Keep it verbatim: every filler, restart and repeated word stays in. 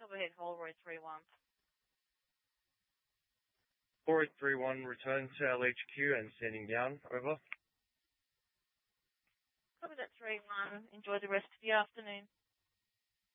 Overhead Holroyd three one. Holroyd three one, return to L H Q and standing down. Over. Copy that three one. Enjoy the rest of the afternoon.